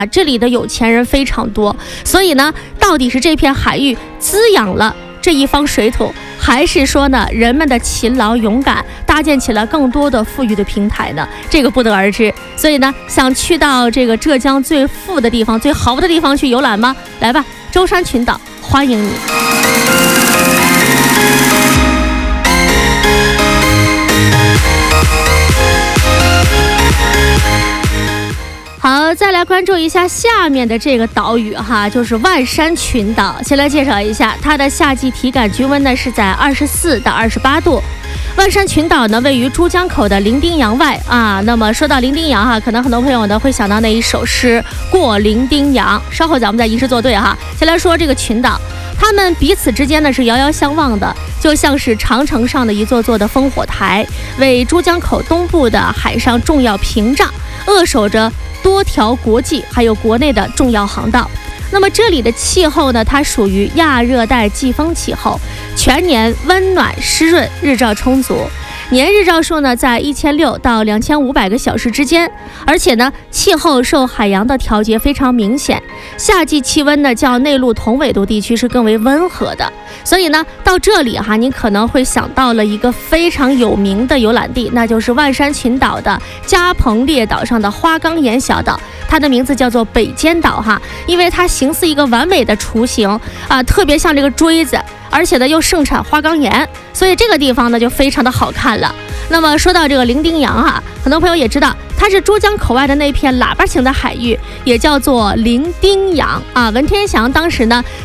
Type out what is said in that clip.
这里的有钱人非常多，所以呢，到底是这片海域滋养了这一方水土，还是说呢，人们的勤劳勇敢搭建起了更多的富裕的平台呢？这个不得而知。所以呢，想去到这个浙江最富的地方、最豪的地方去游览吗？来吧，舟山群岛欢迎你。好，再来关注一下下面的这个岛屿哈，就是万山群岛。先来介绍一下，它的夏季体感均温呢是在24到28度。万山群岛呢位于珠江口的伶仃洋外啊。那么说到伶仃洋哈，可能很多朋友呢会想到那一首诗《过伶仃洋》。稍后咱们再吟诗作对哈。先来说这个群岛，它们彼此之间呢是遥遥相望的，就像是长城上的一座座的烽火台，为珠江口东部的海上重要屏障，扼守着多条国际还有国内的重要航道。那么这里的气候呢，它属于亚热带季风气候，全年温暖湿润，日照充足，年日照数呢在1600到2500个小时之间，而且呢气候受海洋的调节非常明显，夏季气温呢较内陆同纬度地区是更为温和的。所以呢到这里哈，你可能会想到了一个非常有名的游览地，那就是万山群岛的加蓬列岛上的花岗岩小岛，它的名字叫做北尖岛哈，因为它形似一个完美的雏形啊，特别像这个锥子，而且呢又盛产花岗岩，所以这个地方呢就非常的好看了。那么说到这个伶仃洋哈，很多朋友也知道，它是珠江口外的那片喇叭形的海域，也叫做伶仃洋啊。文天祥当时呢